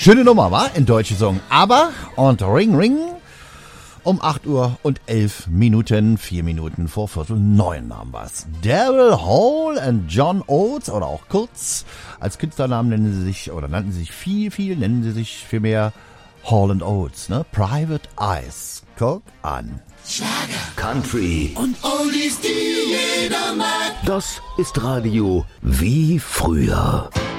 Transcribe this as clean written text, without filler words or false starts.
Schöne Nummer, wa? In Deutsch gesungen. Aber und Ring Ring um 8 Uhr und 11 Minuten, 4 Minuten vor Viertel 9 haben wir's. Daryl Hall und John Oates, oder auch kurz, als Künstlernamen nennen sie sich, oder nannten sie sich nennen sie sich vielmehr Hall & Oates, ne? Private Eyes. Guck an. Schlager, Country und Oldies, die jeder mag. Das ist Radio wie früher.